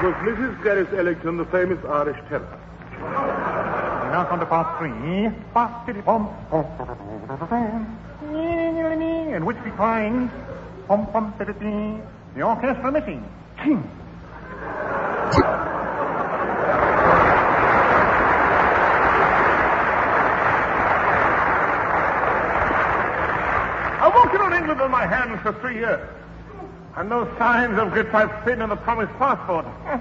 was Mrs. Gladys Ellington, the famous Irish tenor. We now come to part 3. In which we find the orchestra missing. I walked around England on my hands for 3 years. And no signs of Gittype Finn and the promised passport.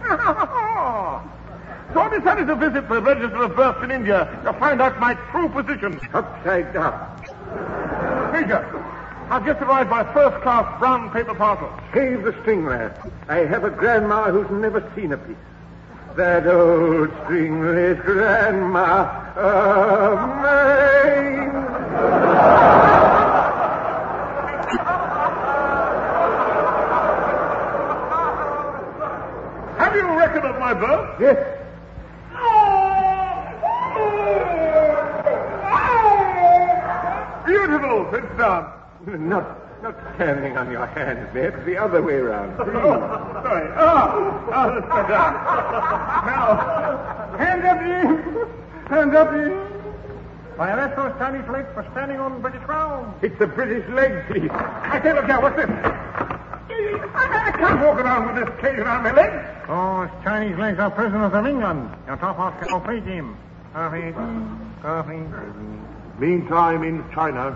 So I decided to visit the Register of Births in India to find out my true position. Upside down. Major, I've just arrived by first-class brown paper parcel. Save the string, lad. I have a grandma who's never seen a piece. That old stringless grandma of mine. Have you a record of my birth? Yes. Beautiful. Sit down. Not standing on your hands, Ned. The other way around. Sorry. Let's sit down. Now, hands up, you. Hands up, you. I arrest those Chinese legs for standing on British ground. It's a British leg piece. I say, look here, what's this? I can't walk around with this cage around my legs. Oh, it's Chinese legs are prisoners of England. Your top house can free team. Meantime, in China.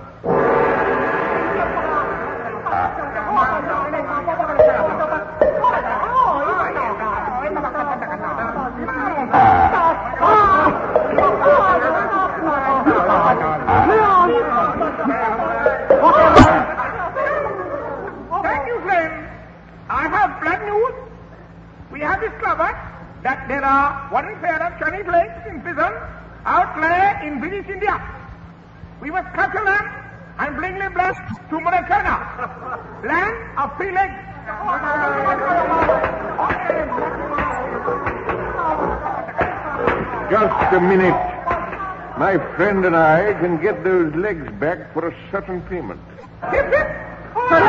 Thank you, friend. I have glad news. We have discovered that there are one pair of Chinese legs in prison out in British India. We must capture them and bring them back to China, land of 3 legs. Just a minute. My friend and I can get those legs back for a certain payment. Hip, hip.